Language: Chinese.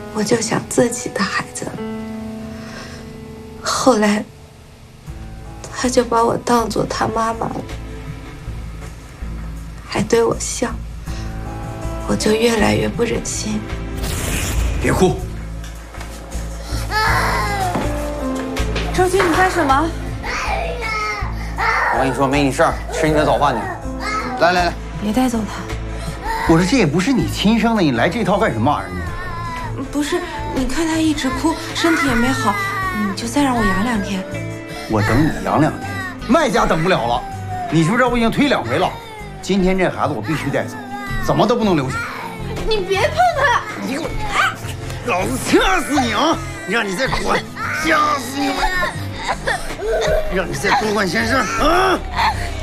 我就想自己的孩子。后来，他就把我当作他妈妈了，还对我笑，我就越来越不忍心。 别哭。 周军，你干什么？ 我跟你说，没你事儿，吃你的早饭去。来来来， 别带走他。 我说这也不是你亲生的，你来这套干什么玩意儿？你不是，你看他一直哭，身体也没好，你就再让我养2天。 我等你养2天，卖家等不了了。你知不知道我已经推2回了？今天这孩子我必须带走，怎么都不能留下。 你别碰他！ 你给我，老子掐死你啊！让你再哭，掐死你！让你再多管闲事啊！